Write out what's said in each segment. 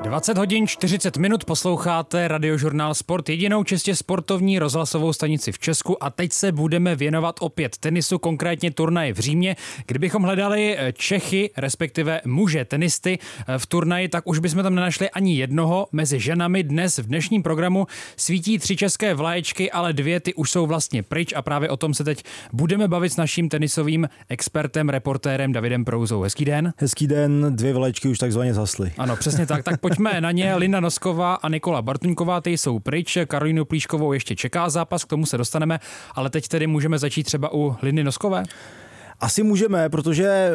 20 hodin 40 minut posloucháte Radiožurnál Sport, jedinou čistě sportovní rozhlasovou stanici v Česku, a teď se budeme věnovat opět tenisu, konkrétně turnaji v Římě. Kdybychom hledali Čechy, respektive muže tenisty v turnaji, tak už bychom tam nenašli ani jednoho. Mezi ženami dnes v dnešním programu svítí 3 české vlaječky, ale 2 ty už jsou vlastně pryč a právě o tom se teď budeme bavit s naším tenisovým expertem, reportérem Davidem Prouzou. Hezký den. Hezký den, 2 vlaječky už takzvaně zhasly. Ano, přesně tak. Tak pojďme na ně. Linda Nosková a Nikola Bartuňková, ty jsou pryč. Karolínu Plíškovou ještě čeká zápas, k tomu se dostaneme, ale teď tedy můžeme začít třeba u Lindy Noskové. Asi můžeme, protože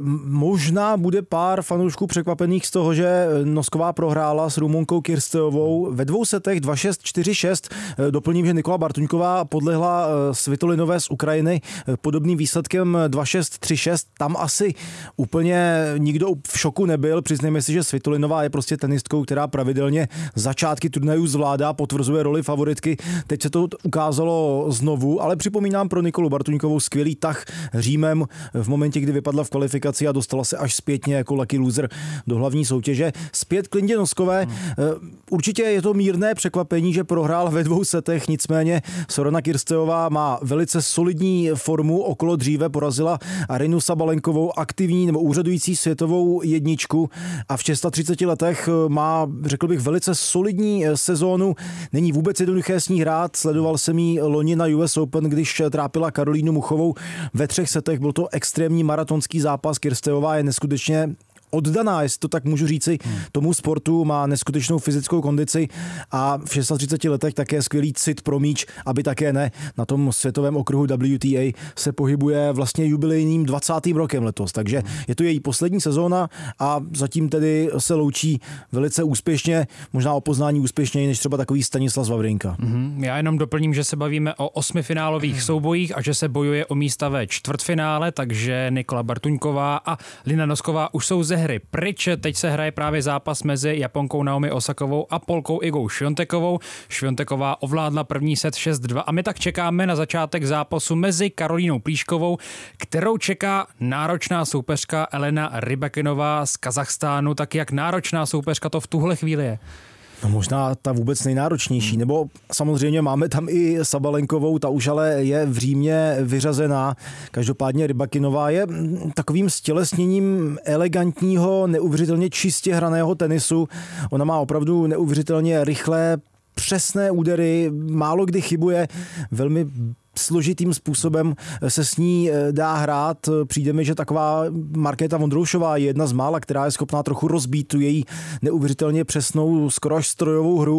možná bude pár fanoušků překvapených z toho, že Nosková prohrála s Rumunkou Kirsteovou ve 2 setech 2-6, 4-6. Doplním, že Nikola Bartuňková podlehla Svitolinové z Ukrajiny podobným výsledkem 2-6, 3-6. Tam asi úplně nikdo v šoku nebyl. Přiznejme si, že Svitolinová je prostě tenistkou, která pravidelně začátky turnajů zvládá, potvrzuje roli favoritky. Teď se to ukázalo znovu, ale připomínám pro Nikolu Bartuňkovou skvělý tah Římem v momentě, kdy vypadla v kvalifikaci a dostala se až zpětně jako lucky loser do hlavní soutěže. Zpět k Lindě Noskové. Určitě je to mírné překvapení, že prohrál ve 2 setech, nicméně Sorana Kirsteová má velice solidní formu, okolo dříve porazila Arynu Sabalenkovou, aktivní nebo úřadující světovou jedničku, a v 36 letech má, řekl bych, velice solidní sezónu. Není vůbec jednoduché s ní hrát. Sledoval jsem jí loni na US Open, když trápila Karolínu Muchovou ve 3 setech. Byl to extrémní maratonský zápas. Kirsteová je neskutečně oddaná, jestli to tak můžu říci, tomu sportu, má neskutečnou fyzickou kondici a v 36 letech také skvělý cit pro míč, aby také ne. Na tom světovém okruhu WTA se pohybuje vlastně jubilejním 20. rokem letos, takže je to její poslední sezóna a zatím tedy se loučí velice úspěšně, možná o poznání úspěšněji než třeba takový Stanislav Wawrinka. Já jenom doplním, že se bavíme o 8 finálových soubojích a že se bojuje o místa ve čtvrtfinále, takže Nikola Bartuňková a Linda Nosková už jsou ze hry pryč. Teď se hraje právě zápas mezi Japonkou Naomi Osakovou a Polkou Igou Šviontekovou. Švionteková ovládla první set 6-2 a my tak čekáme na začátek zápasu mezi Karolínou Plíškovou, kterou čeká náročná soupeřka Elena Rybakinová z Kazachstánu. Tak jak náročná soupeřka to v tuhle chvíli je? No možná ta vůbec nejnáročnější, nebo samozřejmě máme tam i Sabalenkovou, ta už ale je v Římě vyřazená. Každopádně Rybakinová je takovým stělesněním elegantního, neuvěřitelně čistě hraného tenisu. Ona má opravdu neuvěřitelně rychlé, přesné údery, málo kdy chybuje, velmi složitým způsobem se s ní dá hrát. Přijde mi, že taková Markéta Vondroušová je jedna z mála, která je schopná trochu rozbít tu její neuvěřitelně přesnou, skoro až strojovou hru.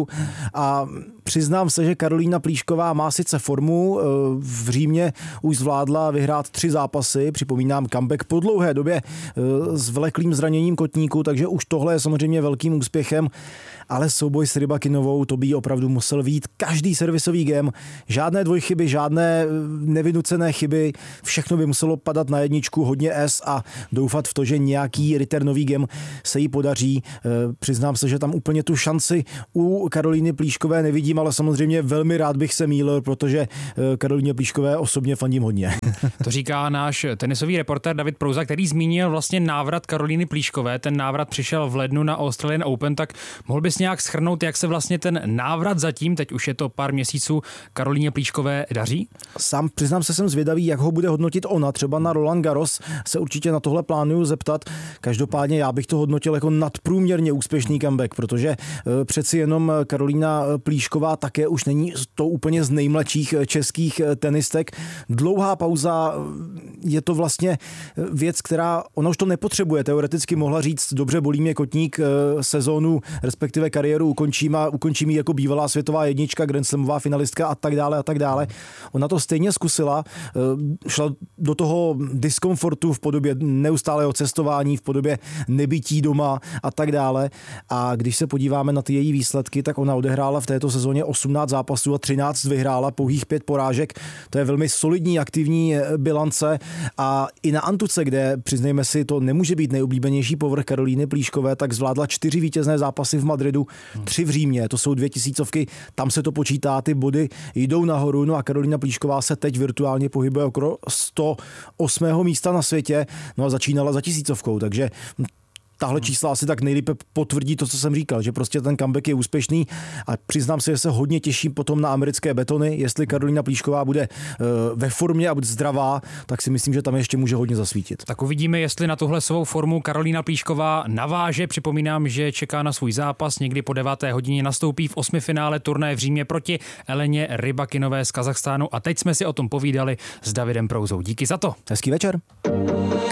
A přiznám se, že Karolína Plíšková má sice formu, v Římě už zvládla vyhrát 3 zápasy, připomínám comeback po dlouhé době s vleklým zraněním kotníku, takže už tohle je samozřejmě velkým úspěchem, ale souboj s Rybakinovou, to by opravdu musel vyjít každý servisový game, žádné dvojchyby, žádné nevynucené chyby, všechno by muselo padat na jedničku, hodně S a doufat v to, že nějaký returnový game se jí podaří. Přiznám se, že tam úplně tu šanci u Karolíny Plíškové nevidím, ale samozřejmě velmi rád bych se mýlil, protože Karolíně Plíškové osobně fandím hodně. To říká náš tenisový reportér David Prouza, který zmínil vlastně návrat Karolíny Plíškové. Ten návrat přišel v lednu na Australian Open, tak mohl bys nějak shrnout, jak se vlastně ten návrat zatím, teď už je to pár měsíců, Karolíně Plíškové daří? Sám přiznám se, jsem zvědavý, jak ho bude hodnotit ona. Třeba na Roland Garros se určitě na tohle plánuju zeptat. Každopádně já bych to hodnotil jako nadprůměrně úspěšný comeback, protože přeci jenom Karolína Plíšková také už není to úplně z nejmladších českých tenistek. Dlouhá pauza, je to vlastně věc, která ona už to nepotřebuje. Teoreticky mohla říct, dobře, bolí mě kotník, sezónu, respektive kariéru ukončím ji jako bývalá světová jednička, Grand Slamová finalistka a tak dále a tak dále. Ona to stejně zkusila, šla do toho diskomfortu v podobě neustálého cestování, v podobě nebytí doma a tak dále. A když se podíváme na ty její výsledky, tak ona odehrála v této sezóně 18 zápasů a 13 vyhrála, pouhých 5 porážek. To je velmi solidní, aktivní bilance a i na Antuce, kde, přiznejme si, to nemůže být nejoblíbenější povrch Karolíny Plíškové, tak zvládla 4 vítězné zápasy v Madridu, 3 v Římě, to jsou 2000, tam se to počítá, ty body jdou nahoru, no a Karolína Plíšková se teď virtuálně pohybuje okolo 108. místa na světě, no a začínala za 1000, takže tahle čísla asi tak nejlépe potvrdí to, co jsem říkal, že prostě ten comeback je úspěšný a přiznám se, že se hodně těším potom na americké betony. Jestli Karolína Plíšková bude ve formě a bude zdravá, tak si myslím, že tam ještě může hodně zasvítit. Tak uvidíme, jestli na tuhle svou formu Karolína Plíšková naváže. Připomínám, že čeká na svůj zápas. Někdy po 9. hodině nastoupí v 8finále turnaje v Římě proti Eleně Rybakinové z Kazachstánu. A teď jsme si o tom povídali s Davidem Prouzou. Díky za to. Hezký večer.